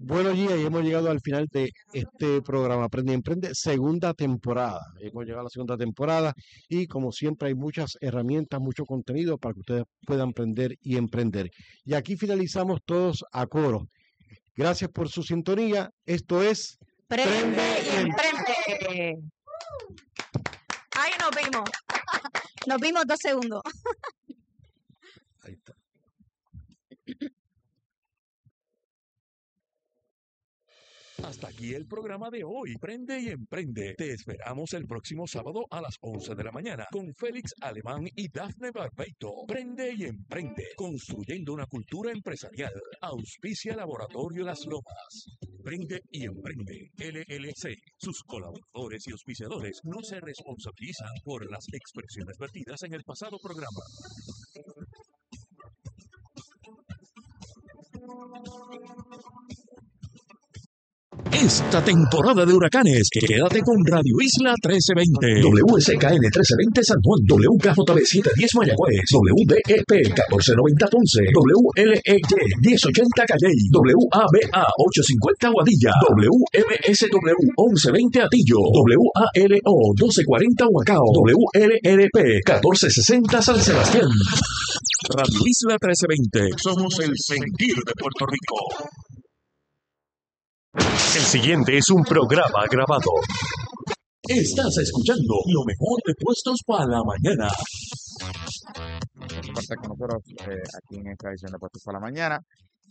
Bueno, Gia, y hemos llegado al final de este programa Aprende y Emprende, segunda temporada. Hemos llegado a la segunda temporada y como siempre hay muchas herramientas, mucho contenido para que ustedes puedan aprender y emprender. Y aquí finalizamos todos a coro. Gracias por su sintonía. Esto es Prende y emprende. Ahí nos vimos. Nos vimos 2 segundos. Ahí está. Hasta aquí el programa de hoy. Prende y emprende. Te esperamos el próximo sábado a las 11 de la mañana con Félix Alemán y Dafne Barbeito. Prende y emprende. Construyendo una cultura empresarial. Auspicia Laboratorio Las Lomas. Prende y emprende. LLC. Sus colaboradores y auspiciadores no se responsabilizan por las expresiones vertidas en el pasado programa. Esta temporada de huracanes, quédate con Radio Isla 1320. WSKN 1320 San Juan, WKJB 710 Mayagüez, WDEP 1490 Ponce, WLEY 1080 Calley, WABA 850 Guadilla, WMSW 1120 Atillo, WALO 1240 Huacao, WLRP 1460 San Sebastián. Radio Isla 1320, somos el sentir de Puerto Rico. El siguiente es un programa grabado. Estás escuchando lo mejor de Puestos para la Mañana. Parte con nosotros aquí en esta edición de Puestos para la Mañana.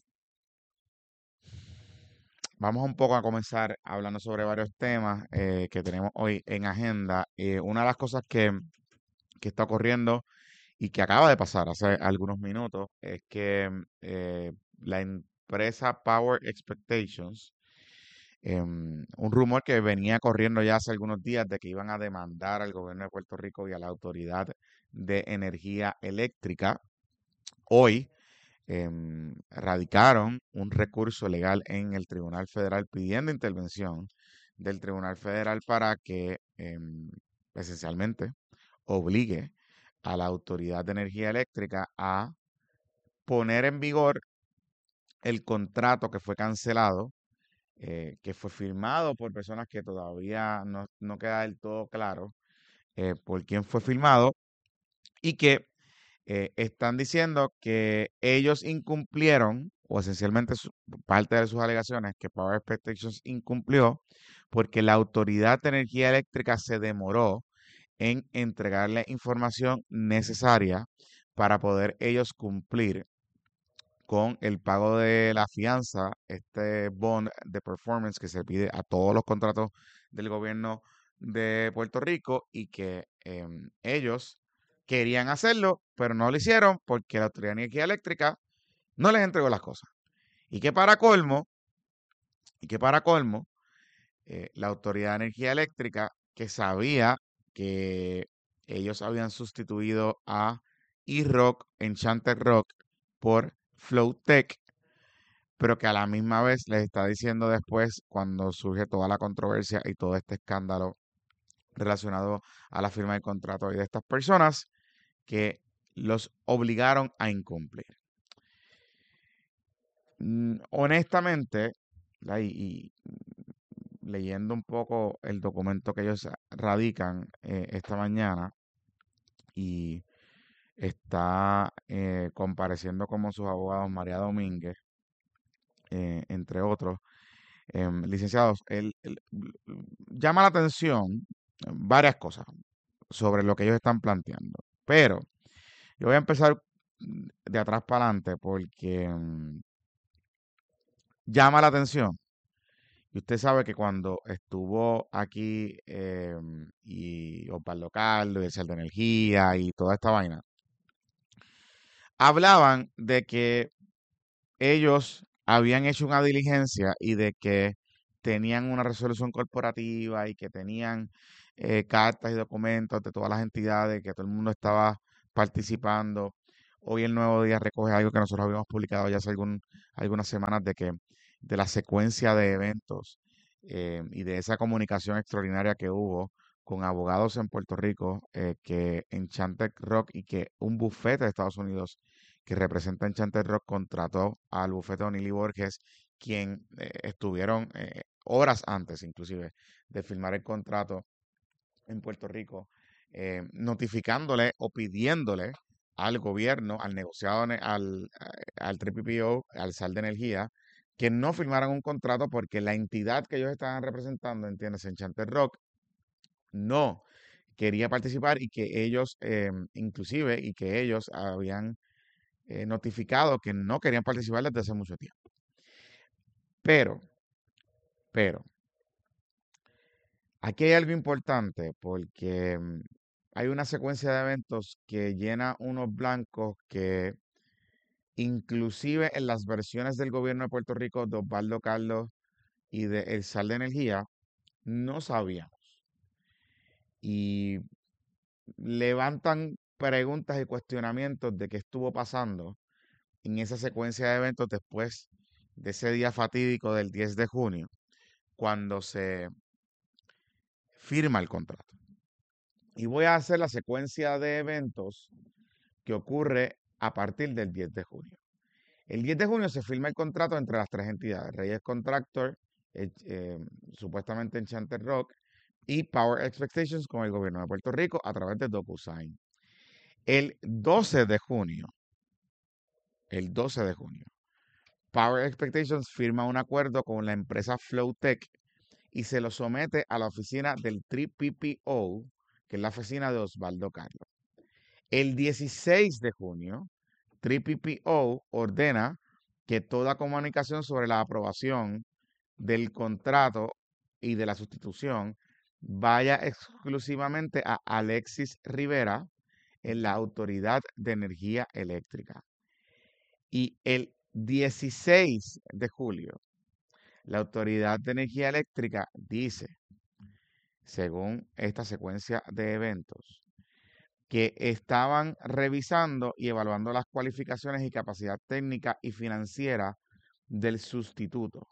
Vamos un poco a comenzar hablando sobre varios temas que tenemos hoy en agenda. Una de las cosas que está ocurriendo y que acaba de pasar hace algunos minutos es que la empresa Power Expectations, un rumor que venía corriendo ya hace algunos días de que iban a demandar al gobierno de Puerto Rico y a la Autoridad de Energía Eléctrica. Hoy radicaron un recurso legal en el Tribunal Federal pidiendo intervención del Tribunal Federal para que esencialmente obligue a la Autoridad de Energía Eléctrica a poner en vigor el contrato que fue cancelado, que fue firmado por personas que todavía no queda del todo claro por quién fue firmado, y que están diciendo que ellos incumplieron, o esencialmente parte de sus alegaciones, que Power Expectations incumplió, porque la Autoridad de Energía Eléctrica se demoró en entregarle información necesaria para poder ellos cumplir con el pago de la fianza, este bond de performance que se pide a todos los contratos del gobierno de Puerto Rico, y que ellos querían hacerlo, pero no lo hicieron porque la Autoridad de Energía Eléctrica no les entregó las cosas. Y que para colmo, la Autoridad de Energía Eléctrica, que sabía que ellos habían sustituido a E-Rock, Enchanted Rock, por Flowtech, pero que a la misma vez les está diciendo después, cuando surge toda la controversia y todo este escándalo relacionado a la firma de contrato de estas personas, que los obligaron a incumplir. Honestamente, y leyendo un poco el documento que ellos radican esta mañana, y está compareciendo como sus abogados María Domínguez, entre otros licenciados, llama la atención varias cosas sobre lo que ellos están planteando. Pero yo voy a empezar de atrás para adelante porque llama la atención. Y usted sabe que cuando estuvo aquí y Osvaldo Carlos y el Cel de Energía y toda esta vaina, hablaban de que ellos habían hecho una diligencia y de que tenían una resolución corporativa y que tenían cartas y documentos de todas las entidades, que todo el mundo estaba participando. Hoy el Nuevo Día recoge algo que nosotros habíamos publicado ya hace algunas semanas, de la secuencia de eventos y de esa comunicación extraordinaria que hubo con abogados en Puerto Rico, que Enchanted Rock y que un bufete de Estados Unidos que representa Enchanted Rock, contrató al bufete O'Neill y Borges, quien estuvieron horas antes, inclusive, de firmar el contrato en Puerto Rico, notificándole o pidiéndole al gobierno, al negociado, al TPPO, al SAL de Energía, que no firmaran un contrato porque la entidad que ellos estaban representando, entiendes, Enchanted Rock, no quería participar y que ellos, inclusive, y que ellos habían notificado que no querían participar desde hace mucho tiempo. Pero, aquí hay algo importante porque hay una secuencia de eventos que llena unos blancos que inclusive en las versiones del gobierno de Puerto Rico, de Osvaldo Carlos y de El Sal de Energía, no sabíamos. Y levantan preguntas y cuestionamientos de qué estuvo pasando en esa secuencia de eventos después de ese día fatídico del 10 de junio, cuando se firma el contrato. Y voy a hacer la secuencia de eventos que ocurre a partir del 10 de junio. El 10 de junio se firma el contrato entre las tres entidades, Reyes Contractor, supuestamente Enchanted Rock, y Power Expectations con el gobierno de Puerto Rico a través de DocuSign. El 12 de junio, Power Expectations firma un acuerdo con la empresa Flowtech y se lo somete a la oficina del TPPO, que es la oficina de Osvaldo Carlos. El 16 de junio, TPPO ordena que toda comunicación sobre la aprobación del contrato y de la sustitución vaya exclusivamente a Alexis Rivera en la Autoridad de Energía Eléctrica. Y el 16 de julio, la Autoridad de Energía Eléctrica dice, según esta secuencia de eventos, que estaban revisando y evaluando las cualificaciones y capacidad técnica y financiera del sustituto.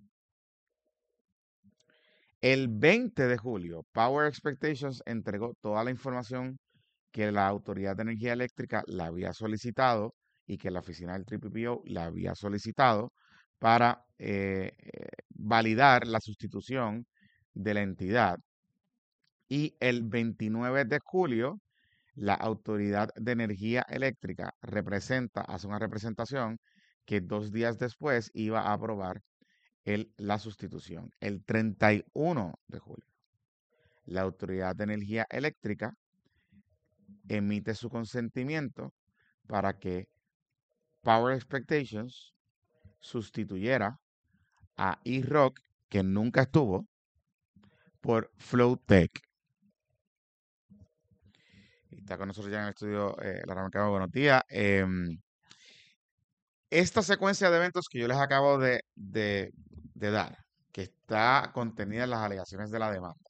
El 20 de julio, Power Expectations entregó toda la información que la Autoridad de Energía Eléctrica le había solicitado y que la oficina del TPPO le había solicitado para validar la sustitución de la entidad. Y el 29 de julio, la Autoridad de Energía Eléctrica hace una representación que 2 días después iba a aprobar la sustitución. El 31 de julio, la Autoridad de Energía Eléctrica emite su consentimiento para que Power Expectations sustituyera a E-Rock, que nunca estuvo, por Flowtech. Está con nosotros ya en el estudio la Ramón. Buenos días. Esta secuencia de eventos que yo les acabo de dar, que está contenida en las alegaciones de la demanda,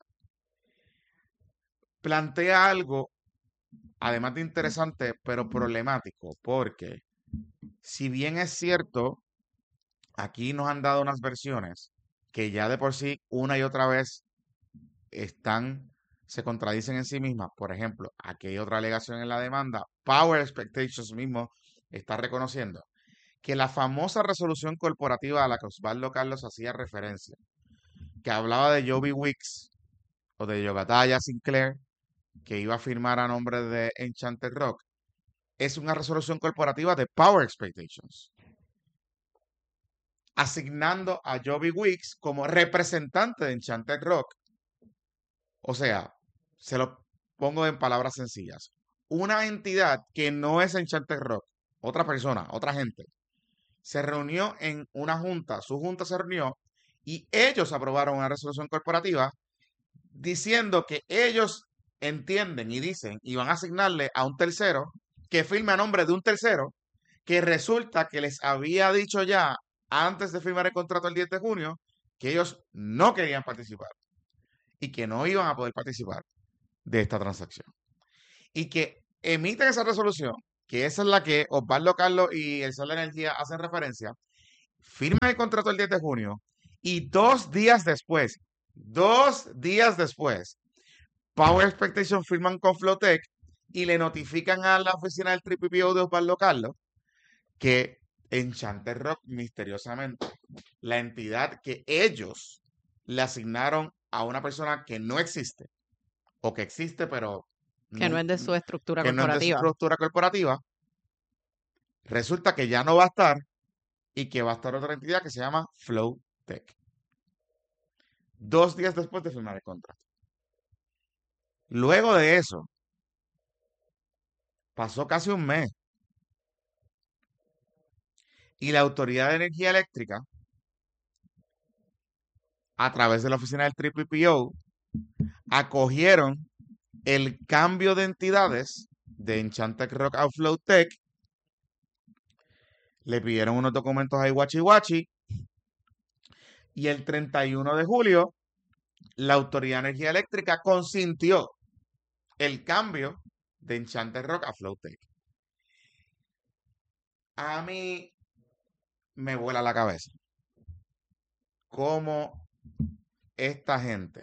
plantea algo, además de interesante, pero problemático, porque si bien es cierto, aquí nos han dado unas versiones que ya de por sí una y otra vez se contradicen en sí mismas. Por ejemplo, aquí hay otra alegación en la demanda. Power Expectations mismo está reconociendo que la famosa resolución corporativa a la que Osvaldo Carlos hacía referencia, que hablaba de Joby Wicks o de Yogataya Sinclair, que iba a firmar a nombre de Enchanted Rock, es una resolución corporativa de Power Expectations, asignando a Joby Wicks como representante de Enchanted Rock. O sea, se lo pongo en palabras sencillas. Una entidad que no es Enchanted Rock, otra persona, otra gente, se reunió en una junta, su junta se reunió y ellos aprobaron una resolución corporativa diciendo que ellos entienden y dicen y van a asignarle a un tercero que firme a nombre de un tercero que resulta que les había dicho ya antes de firmar el contrato el 10 de junio que ellos no querían participar y que no iban a poder participar de esta transacción. Y que emiten esa resolución, que esa es la que Osvaldo Carlos y el Sol de Energía hacen referencia, firman el contrato el 10 de junio y 2 días después, Power Expectations firman con Flowtech y le notifican a la oficina del TPPO de Osvaldo Carlos que Enchanted Rock, misteriosamente, la entidad que ellos le asignaron a una persona que no existe, o que existe, pero Que no es de su estructura que no es de su corporativa. estructura corporativa, resulta que ya no va a estar y que va a estar otra entidad que se llama Flowtech. 2 días después de firmar el contrato. Luego de eso, pasó casi un mes y la Autoridad de Energía Eléctrica, a través de la oficina del PPO, acogieron el cambio de entidades de Enchanted Rock a Flowtech, le pidieron unos documentos a Iwachi y el 31 de julio la Autoridad de Energía Eléctrica consintió el cambio de Enchanted Rock a Flowtech. A mí me vuela la cabeza cómo esta gente,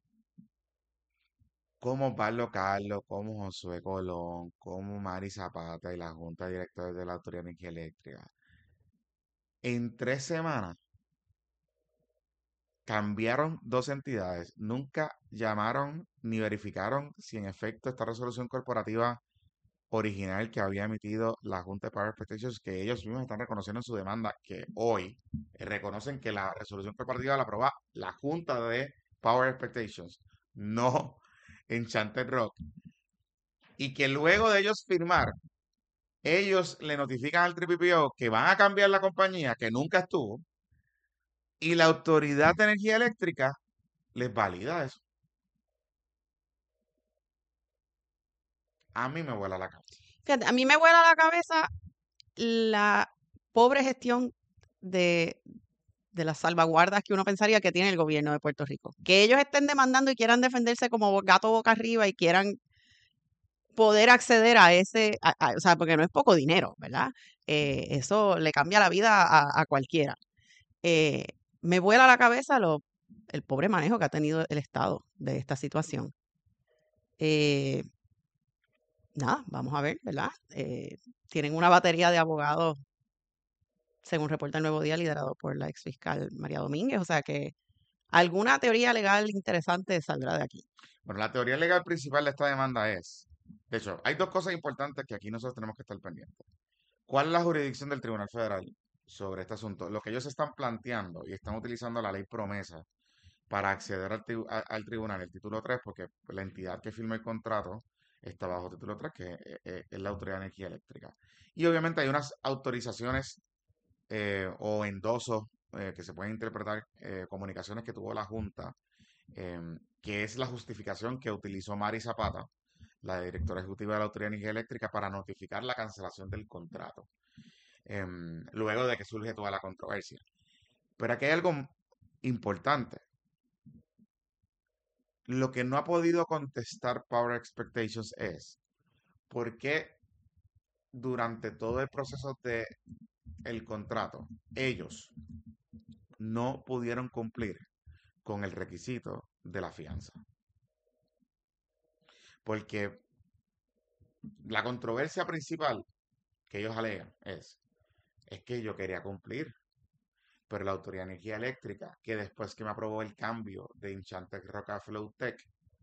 como Pablo Carlos, como Josué Colón, como Mari Zapata y la Junta de Directores de la Autoridad de Energía Eléctrica, en 3 semanas cambiaron 2 entidades. Nunca llamaron ni verificaron si en efecto esta resolución corporativa original que había emitido la Junta de Power Expectations, que ellos mismos están reconociendo en su demanda, que hoy reconocen que la resolución corporativa la aprueba la Junta de Power Expectations, no Enchanted Rock, y que luego de ellos firmar, ellos le notifican al PPO que van a cambiar la compañía, que nunca estuvo, y la Autoridad de Energía Eléctrica les valida eso. A mí me vuela la cabeza. Fíjate, a mí me vuela la cabeza la pobre gestión de las salvaguardas que uno pensaría que tiene el gobierno de Puerto Rico. Que ellos estén demandando y quieran defenderse como gato boca arriba y quieran poder acceder a ese, o sea, porque no es poco dinero, ¿verdad? Eso le cambia la vida a cualquiera. Me vuela la cabeza el pobre manejo que ha tenido el Estado de esta situación. Nada, vamos a ver, ¿verdad? Tienen una batería de abogados, según reporta el Nuevo Día, liderado por la exfiscal María Domínguez, o sea que alguna teoría legal interesante saldrá de aquí. Bueno, la teoría legal principal de esta demanda es, de hecho, hay 2 cosas importantes que aquí nosotros tenemos que estar pendientes. ¿Cuál es la jurisdicción del Tribunal Federal sobre este asunto? Lo que ellos están planteando y están utilizando la ley promesa para acceder al tribunal, el título 3, porque la entidad que firma el contrato está bajo título 3, que es la Autoridad de Energía Eléctrica. Y obviamente hay unas autorizaciones o endosos que se pueden interpretar, comunicaciones que tuvo la Junta, que es la justificación que utilizó Mari Zapata, la directora ejecutiva de la Autoridad de Energía Eléctrica, para notificar la cancelación del contrato, luego de que surge toda la controversia. Pero aquí hay algo importante. Lo que no ha podido contestar Power Expectations es por qué durante todo el proceso de el contrato ellos no pudieron cumplir con el requisito de la fianza. Porque la controversia principal que ellos alegan es que yo quería cumplir, pero la Autoridad de Energía Eléctrica, que después que me aprobó el cambio de Enchanted Rock a Flowtech,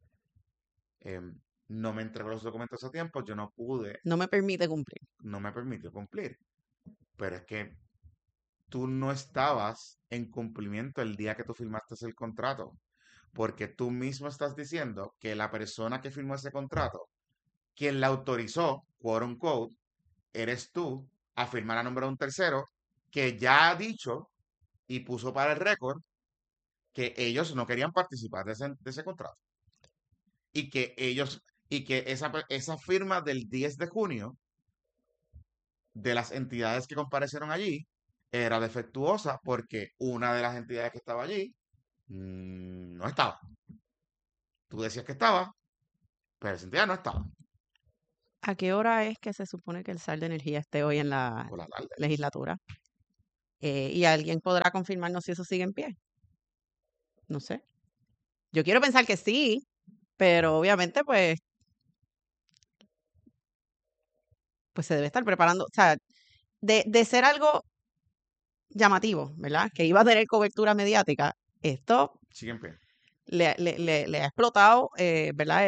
no me entregó los documentos a tiempo, yo no pude, No me permite cumplir. no me permitió cumplir. Pero es que tú no estabas en cumplimiento el día que tú firmaste el contrato, porque tú mismo estás diciendo que la persona que firmó ese contrato, quien la autorizó, quote unquote, eres tú a firmar a nombre de un tercero que ya ha dicho y puso para el récord que ellos no querían participar de ese contrato. Y que ellos, y que esa firma del 10 de junio de las entidades que comparecieron allí era defectuosa porque una de las entidades que estaba allí no estaba. Tú decías que estaba, pero esa entidad no estaba. ¿A qué hora es que se supone que el SAR de energía esté hoy en la Por la tarde. legislatura? ¿Y alguien podrá confirmarnos si eso sigue en pie? No sé. Yo quiero pensar que sí, pero obviamente pues se debe estar preparando. O sea, de ser algo llamativo, ¿verdad? Que iba a tener cobertura mediática, esto Sigue en pie. le ha explotado, ¿verdad?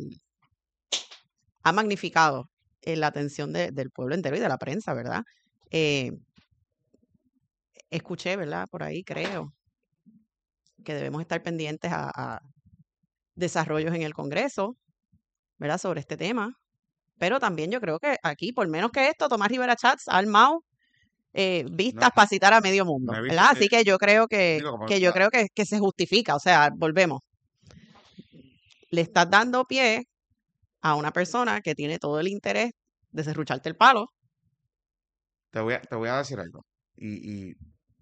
Ha magnificado la atención del pueblo entero y de la prensa, ¿verdad? Eh, escuché, ¿verdad? Por ahí creo que debemos estar pendientes a desarrollos en el Congreso, ¿verdad? Sobre este tema. Pero también yo creo que aquí, por menos que esto, Tomás Rivera Chats ha armado vistas No, para citar a medio mundo, no he visto, ¿verdad? Así que yo creo digo, como que yo la- creo que se justifica. O sea, volvemos. Le estás dando pie a una persona que tiene todo el interés de serrucharte el palo. te voy a decir algo. Y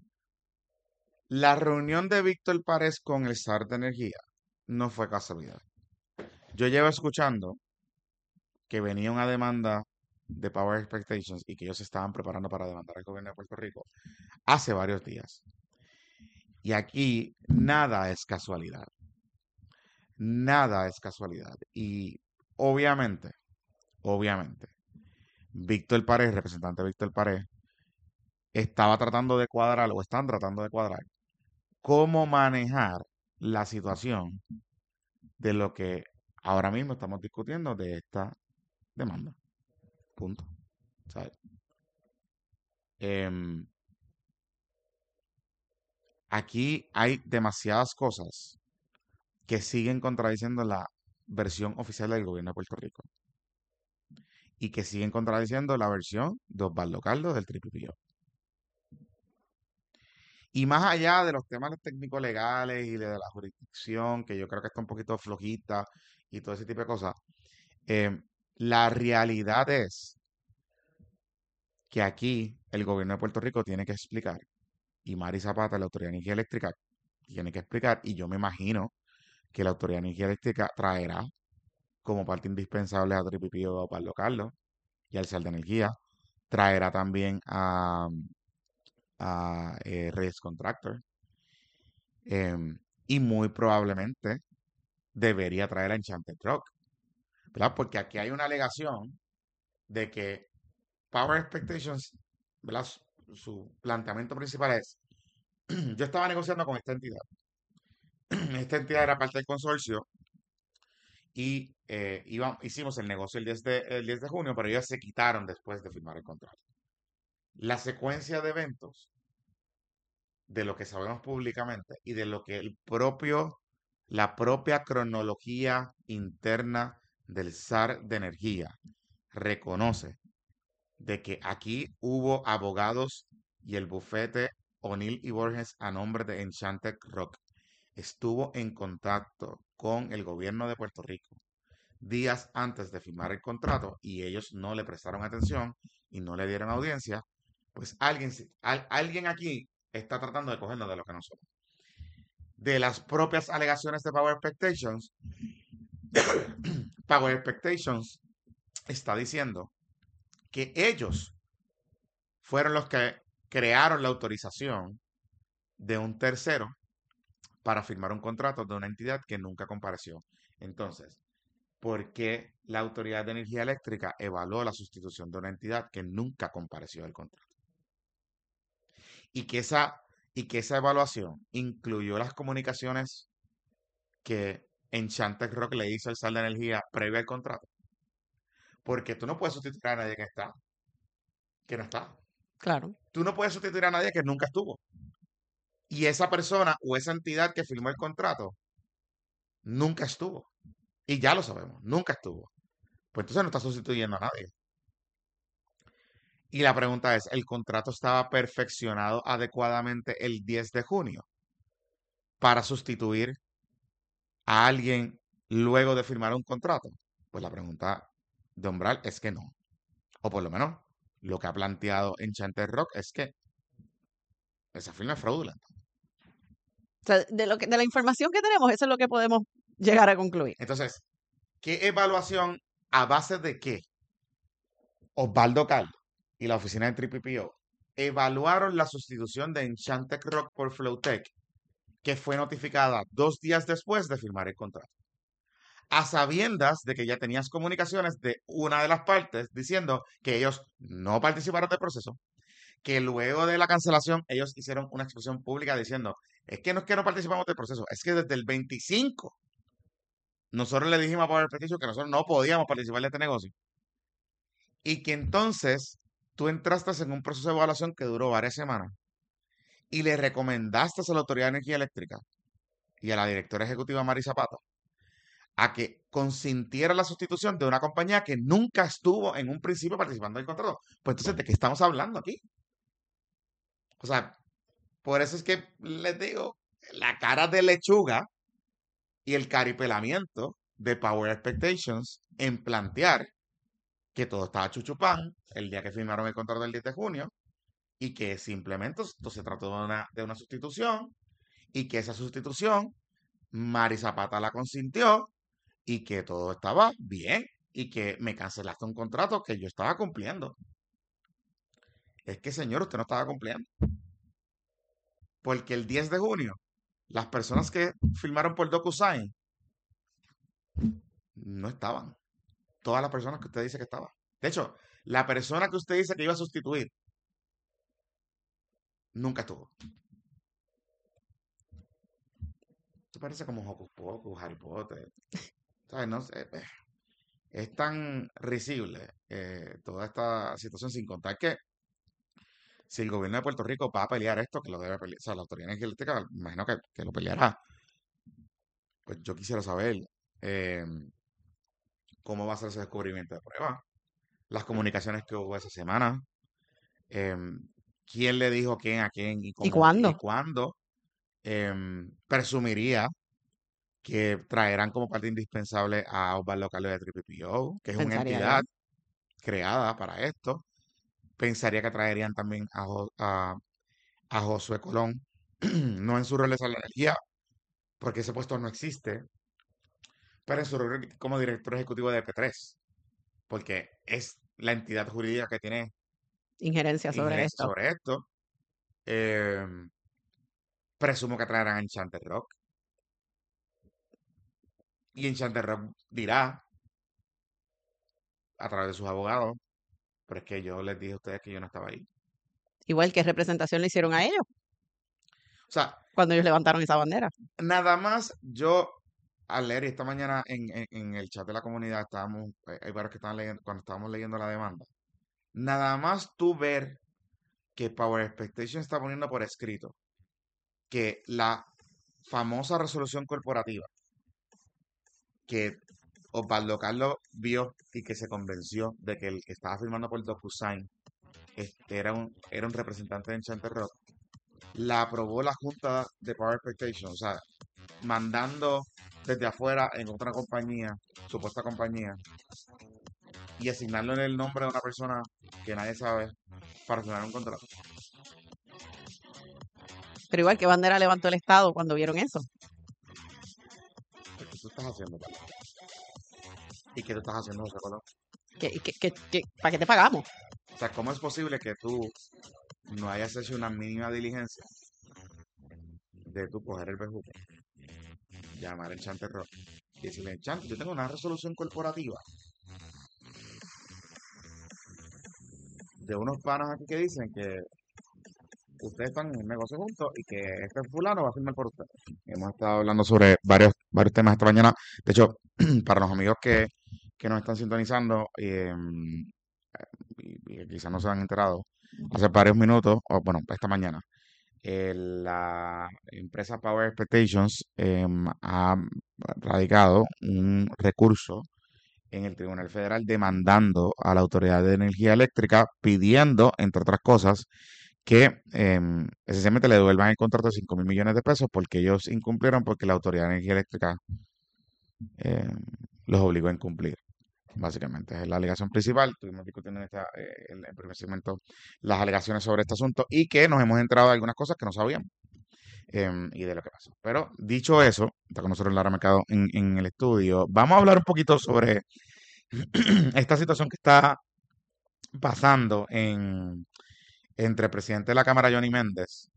la reunión de Víctor Párez con el SAR de Energía no fue casualidad. Yo llevo escuchando que venía una demanda de Power Expectations y que ellos se estaban preparando para demandar al gobierno de Puerto Rico hace varios días. Y aquí nada es casualidad. Nada es casualidad. Y obviamente, Víctor Párez, representante Víctor Párez, estaba tratando de cuadrar o están tratando de cuadrar cómo manejar la situación de lo que ahora mismo estamos discutiendo de esta demanda. Punto. ¿Sabes? Em, aquí hay demasiadas cosas que siguen contradiciendo la versión oficial del gobierno de Puerto Rico y que siguen contradiciendo la versión de Osvaldo Caldo del TRIPIPIO. Y más allá de los temas técnicos legales y de la jurisdicción, que yo creo que está un poquito flojita y todo ese tipo de cosas, la realidad es que aquí el gobierno de Puerto Rico tiene que explicar, y Mari Zapata, la Autoridad de Energía Eléctrica, tiene que explicar, y yo me imagino que la Autoridad de Energía Eléctrica traerá como parte indispensable a Tripipío Pablo Carlos y al CEL de Energía, traerá también a Reyes Contractor, y muy probablemente debería traer a Enchanted Rock, ¿verdad? Porque aquí hay una alegación de que Power Expectations, ¿verdad? Su planteamiento principal es, yo estaba negociando con esta entidad. Esta entidad era parte del consorcio y hicimos el negocio el 10 de junio, pero ellos se quitaron después de firmar el contrato. La secuencia de eventos de lo que sabemos públicamente y de lo que la propia cronología interna del SAR de Energía reconoce de que aquí hubo abogados y el bufete O'Neill y Borges a nombre de Enchanted Rock estuvo en contacto con el gobierno de Puerto Rico días antes de firmar el contrato y ellos no le prestaron atención y no le dieron audiencia, pues alguien aquí está tratando de cogernos de lo que no somos. De las propias alegaciones de Power Expectations, Power Expectations está diciendo que ellos fueron los que crearon la autorización de un tercero para firmar un contrato de una entidad que nunca compareció. Entonces, ¿por qué la Autoridad de Energía Eléctrica evaluó la sustitución de una entidad que nunca compareció al contrato? Y que esa evaluación incluyó las comunicaciones que Enchanted Rock le hizo al SAR de Energía previo al contrato. Porque tú no puedes sustituir a nadie que no está. Claro. Tú no puedes sustituir a nadie que nunca estuvo. Y esa persona o esa entidad que firmó el contrato nunca estuvo. Y ya lo sabemos, nunca estuvo. Pues entonces no está sustituyendo a nadie. Y la pregunta es, ¿el contrato estaba perfeccionado adecuadamente el 10 de junio para sustituir a alguien luego de firmar un contrato? Pues la pregunta de Umbral es que no. O por lo menos lo que ha planteado Enchanted Rock es que esa firma es fraudulenta. O sea, de la información que tenemos, eso es lo que podemos llegar a concluir. Entonces, ¿qué evaluación a base de qué Osvaldo Caldo y la oficina de TRIPIPIO evaluaron la sustitución de Enchanted Rock por Flowtech, que fue notificada 2 días después de firmar el contrato? A sabiendas de que ya tenías comunicaciones de una de las partes diciendo que ellos no participaron del proceso, que luego de la cancelación ellos hicieron una expresión pública diciendo, es que no participamos del proceso, es que desde el 25 nosotros le dijimos a Power Prestige que nosotros no podíamos participar de este negocio. Y que entonces tú entraste en un proceso de evaluación que duró varias semanas y le recomendaste a la Autoridad de Energía Eléctrica y a la directora ejecutiva Mari Zapata a que consintiera la sustitución de una compañía que nunca estuvo en un principio participando del contrato. Pues entonces, ¿de qué estamos hablando aquí? O sea, por eso es que les digo, la cara de lechuga y el caripelamiento de Power Expectations en plantear que todo estaba chuchupán el día que firmaron el contrato del 10 de junio y que simplemente esto se trató de una sustitución y que esa sustitución Mari Zapata la consintió y que todo estaba bien y que me cancelaste un contrato que yo estaba cumpliendo. Es que, señor, usted no estaba cumpliendo. Porque el 10 de junio, las personas que firmaron por DocuSign no estaban. Todas las personas que usted dice que estaban. De hecho, la persona que usted dice que iba a sustituir nunca estuvo. Esto parece como Hocus Pocus, Harry Potter. ¿Sabes? No sé. Es tan risible toda esta situación, sin contar que si el gobierno de Puerto Rico va a pelear esto, que lo debe pelear, o sea, la Autoridad de Energía Eléctrica, me imagino que lo peleará. Pues yo quisiera saber eh, cómo va a ser ese descubrimiento de prueba, las comunicaciones que hubo esa semana, em, quién le dijo quién a quién y ¿Y cómo y cuándo? cuándo. Presumiría que traerán como parte indispensable a Osvaldo Carlos de TPPO, que es una Pensaría yo. entidad creada para esto. Pensaría que traerían también a Josué Colón, no en su rol de la energía, porque ese puesto no existe, pero en su rol como director ejecutivo de P3, porque es la entidad jurídica que tiene Injerencia sobre injerencia esto. sobre esto. Eh, Presumo que traerán a Enchanted Rock, y Enchanted Rock dirá a través de sus abogados, pero es que yo les dije a ustedes que yo no estaba ahí. Igual que representación le hicieron a ellos O sea, cuando ellos levantaron esa bandera. nada más yo al leer, y esta mañana en el chat de la comunidad estábamos, hay varios que estaban leyendo, cuando estábamos leyendo la demanda, nada más tú ver que Power Expectation está poniendo por escrito que la famosa resolución corporativa que Osvaldo Carlos vio y que se convenció de que el que estaba firmando por DocuSign era un representante de Enchanted Rock, la aprobó la Junta de Power Expectation, o sea, mandando desde afuera en otra compañía, supuesta compañía, y asignarlo en el nombre de una persona que nadie sabe para firmar un contrato. Pero igual que bandera levantó el Estado cuando vieron eso. ¿Qué tú estás haciendo, Pablo? ¿Y qué tú estás haciendo, José Colón? ¿Para qué te pagamos? O sea, ¿cómo es posible que tú no hayas hecho una mínima diligencia de tú coger el bejuco, llamar al Chante Rock y decirle, Chante, yo tengo una resolución corporativa de unos panas aquí que dicen que ustedes están en un negocio juntos y que este fulano va a firmar por usted? Hemos estado hablando sobre varios temas esta mañana. De hecho, para los amigos que nos están sintonizando y que quizás no se han enterado, hace varios minutos, o bueno, esta mañana, la empresa Power Expectations ha radicado un recurso en el Tribunal Federal demandando a la Autoridad de Energía Eléctrica, pidiendo, entre otras cosas, que esencialmente le devuelvan el contrato de 5 mil millones de pesos porque ellos incumplieron, porque la Autoridad de Energía Eléctrica em, los obligó a incumplir. Básicamente, es la alegación principal. Estuvimos discutiendo en el primer segmento las alegaciones sobre este asunto y que nos hemos enterado de algunas cosas que no sabíamos y de lo que pasó. Pero dicho eso, está con nosotros Lara Mercado en el estudio. Vamos a hablar un poquito sobre esta situación que está pasando entre el presidente de la Cámara, Johnny Méndez,